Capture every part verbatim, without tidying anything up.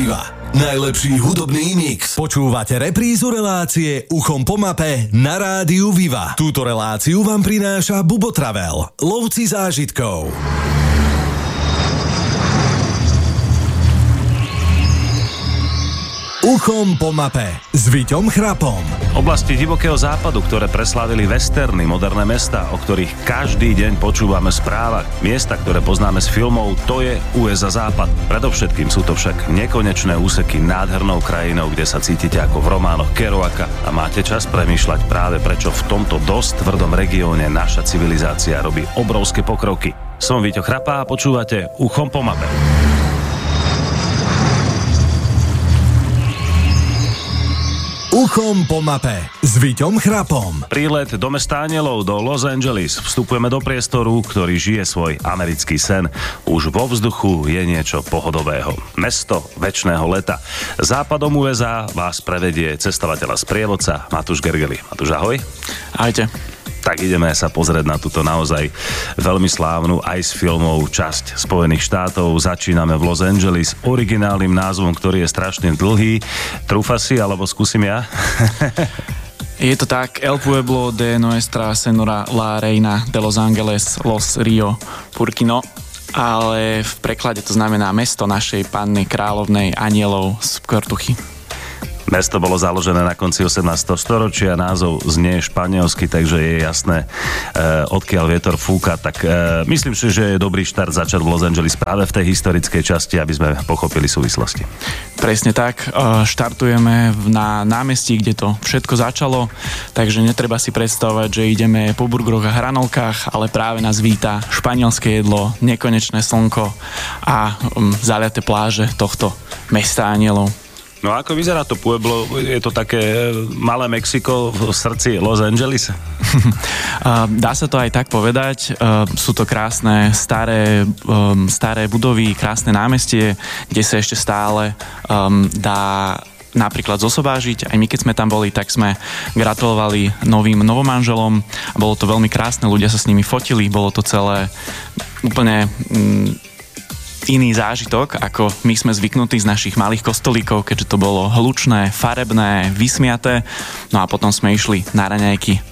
Viva. Najlepší hudobný mix. Počúvate reprízu relácie Uchom po mape na rádiu Viva. Túto reláciu vám prináša Bubo Travel, lovci zážitkov. Uchom po mape s Viťom Chrapom. Oblasti divokého západu, ktoré preslávili westerny, moderné mestá, o ktorých každý deň počúvame v správach, miesta, ktoré poznáme z filmov, to je ú es á Západ. Predovšetkým sú to však nekonečné úseky nádhernou krajinou, kde sa cítite ako v románoch Kerouaka a máte čas premýšľať práve prečo v tomto dosť tvrdom regióne naša civilizácia robí obrovské pokroky. Som Viťo Chrapá a počúvate Uchom po mape. Uchom po mape s Viťom Chrapom. Prílet do mesta anielov, do Los Angeles. Vstupujeme do priestoru, ktorý žije svoj americký sen. Už vo vzduchu je niečo pohodového. Mesto večného leta. Západom ú es á vás prevedie cestovateľa sprievodca Matúš Gergely. Matúš, ahoj. Ahojte. Tak ideme sa pozrieť na túto naozaj veľmi slávnu aj z filmov časť Spojených štátov. Začíname v Los Angeles originálnym názvom, ktorý je strašne dlhý. Trúfa si, alebo skúsim ja? Je to tak, El Pueblo de Nuestra Senora La Reina de Los Angeles Los Rio Purkino, ale v preklade to znamená mesto našej panny kráľovnej anielov z Kortuchy. Mesto bolo založené na konci osemnásteho storočia, názov znie španielsky, takže je jasné, eh, odkiaľ vietor fúka, tak eh, myslím si, že je dobrý štart začať v Los Angeles práve v tej historickej časti, aby sme pochopili súvislosti. Presne tak, štartujeme na námestí, kde to všetko začalo, takže netreba si predstavovať, že ideme po burgeroch a hranolkách, ale práve nás víta španielské jedlo, nekonečné slnko a um, zaliate pláže tohto mesta anielov. No a ako vyzerá to Pueblo? Je to také malé Mexiko v srdci Los Angeles? Dá sa to aj tak povedať. Sú to krásne staré, staré budovy, krásne námestie, kde sa ešte stále dá napríklad zosobážiť. Aj my, keď sme tam boli, tak sme gratulovali novým novomanželom. Bolo to veľmi krásne, ľudia sa s nimi fotili, bolo to celé úplne iný zážitok, ako my sme zvyknutí z našich malých kostolíkov, keďže to bolo hlučné, farebné, vysmiaté. No a potom sme išli na raňajky.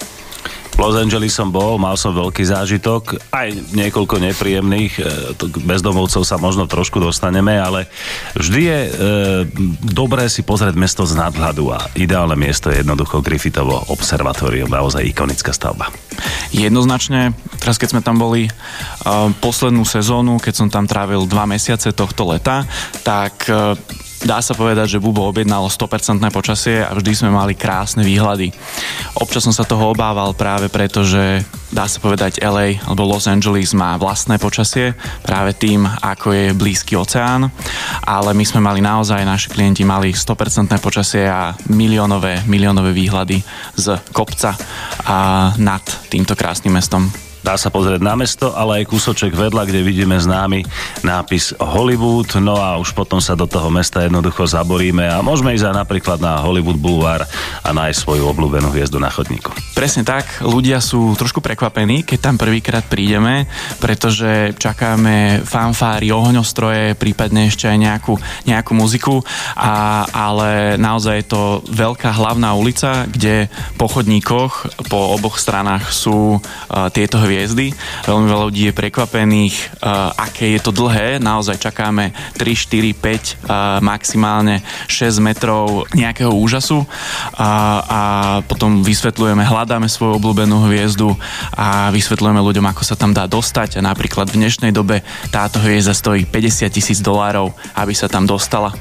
V Los Angeles som bol, mal som veľký zážitok, aj niekoľko nepríjemných, bezdomovcov sa možno trošku dostaneme, ale vždy je e, dobré si pozrieť mesto z nadhľadu a ideálne miesto je jednoducho Griffithovo observatórium, naozaj ikonická stavba. Jednoznačne, teraz keď sme tam boli uh, poslednú sezónu, keď som tam trávil dva mesiace tohto leta, tak uh, dá sa povedať, že Bubo objednalo sto percent počasie a vždy sme mali krásne výhľady. Občas som sa toho obával práve preto, že dá sa povedať el ej alebo Los Angeles má vlastné počasie práve tým, ako je blízky oceán, ale my sme mali naozaj, naši klienti mali sto percent počasie a miliónové, miliónové výhľady z kopca a nad týmto krásnym mestom. Dá sa pozrieť na mesto, ale aj kúsoček vedľa, kde vidíme známy nápis Hollywood, no a už potom sa do toho mesta jednoducho zaboríme a môžeme ísť aj napríklad na Hollywood Boulevard a nájsť svoju obľúbenú hviezdu na chodníku. Presne tak, ľudia sú trošku prekvapení, keď tam prvýkrát prídeme, pretože čakáme fanfári, ohňostroje, prípadne ešte aj nejakú, nejakú muziku, a, ale naozaj je to veľká hlavná ulica, kde po chodníkoch po oboch stranách sú uh, tieto hviezdy. Veľmi veľa ľudí je prekvapených, uh, aké je to dlhé. Naozaj čakáme tri, štyri, päť, uh, maximálne šesť metrov nejakého úžasu uh, a potom vysvetľujeme, hľadáme svoju obľúbenú hviezdu a vysvetľujeme ľuďom, ako sa tam dá dostať. A napríklad v dnešnej dobe táto hviezda stojí päťdesiat tisíc dolárov, aby sa tam dostala.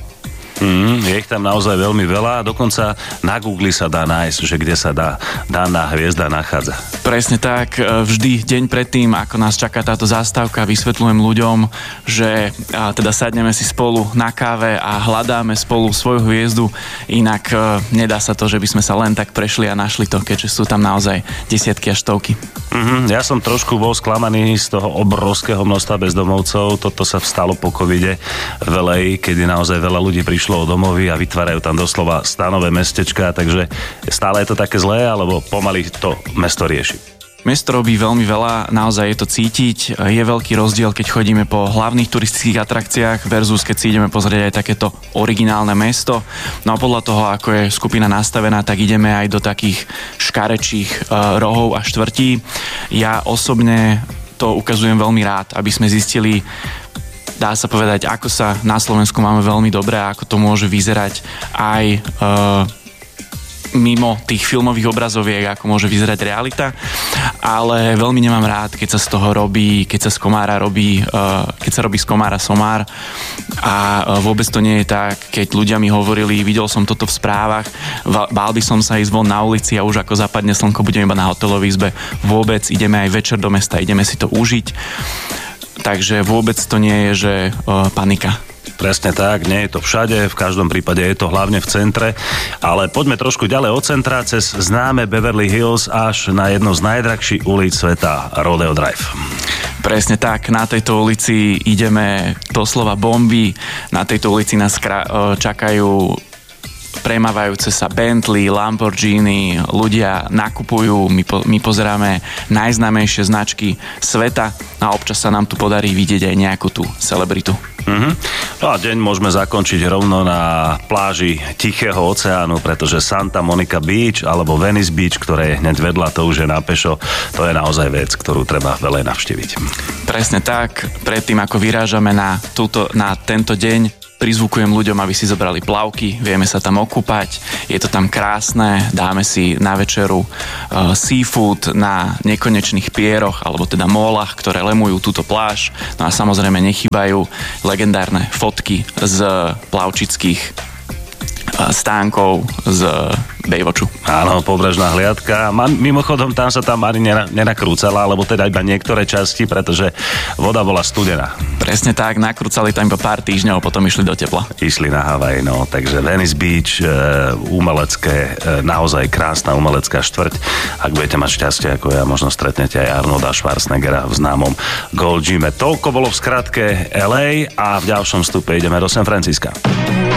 Mm, je ich tam naozaj veľmi veľa a dokonca na Google sa dá nájsť, že kde sa dá daná hviezda nachádza. Presne tak, vždy deň predtým, ako nás čaká táto zástavka, vysvetľujem ľuďom, že teda sadneme si spolu na káve a hľadáme spolu svoju hviezdu, inak nedá sa to, že by sme sa len tak prešli a našli to, keďže sú tam naozaj desiatky až stovky. Mm-hmm, ja som trošku bol sklamaný z toho obrovského množstva bezdomovcov, toto sa stalo po covide v el ej, kedy naozaj veľa ľudí prišlo o domovy a vytvárajú tam doslova stanové mestečka, takže stále je to také zlé, alebo pomaly to mesto rieši? Mesto robí veľmi veľa, naozaj je to cítiť. Je veľký rozdiel, keď chodíme po hlavných turistických atrakciách versus keď si ideme pozrieť aj takéto originálne mesto. No a podľa toho, ako je skupina nastavená, tak ideme aj do takých škarečích uh, rohov a štvrtí. Ja osobne to ukazujem veľmi rád, aby sme zistili, dá sa povedať, ako sa na Slovensku máme veľmi dobre a ako to môže vyzerať aj uh, mimo tých filmových obrazoviek, ako môže vyzerať realita, ale veľmi nemám rád, keď sa z toho robí, keď sa z komára robí, uh, keď sa robí z komára somár a uh, vôbec to nie je tak, keď ľudia mi hovorili, videl som toto v správach, bál by som sa ísť von na ulici a už ako zapadne slnko, budem iba na hotelovej izbe. Vôbec, ideme aj večer do mesta, ideme si to užiť, takže vôbec to nie je, že uh, panika. Presne tak, nie je to všade, v každom prípade je to hlavne v centre, ale poďme trošku ďalej od centra cez známe Beverly Hills až na jednu z najdrahších ulic sveta, Rodeo Drive. Presne tak, na tejto ulici ideme doslova bomby, na tejto ulici nás kra- čakajú premávajúce sa Bentley, Lamborghini, ľudia nakupujú, my, po, my pozeráme najznámejšie značky sveta a občas sa nám tu podarí vidieť aj nejakú tú celebritu. Mm-hmm. No a deň môžeme zakončiť rovno na pláži Tichého oceánu, pretože Santa Monica Beach alebo Venice Beach, ktoré je hneď vedľa, to už je na pešo, to je naozaj vec, ktorú treba veľa navštíviť. Presne tak, predtým ako vyrážame na, túto, na tento deň, prizvukujem ľuďom, aby si zobrali plavky, vieme sa tam okúpať, je to tam krásne, dáme si na večeru uh, seafood na nekonečných pieroch, alebo teda mólach, ktoré lemujú túto pláž. No a samozrejme nechýbajú legendárne fotky z plavčických uh, stánkov z Baywatchu. Áno, pobrežná hliadka. Mimochodom, tam sa tam ani nenakrúcala, alebo teda iba niektoré časti, pretože voda bola studená. Presne tak, nakrúcali tam iba pár týždňov, potom išli do tepla. Išli na Havaj, no, takže Venice Beach, e, umelecké, e, naozaj krásna umelecká štvrť. Ak budete mať šťastie, ako ja, možno stretnete aj Arnolda Schwarzeneggera v známom Gold Gyme. Toľko bolo v skratke el ej a v ďalšom vstupe ideme do San Francisca.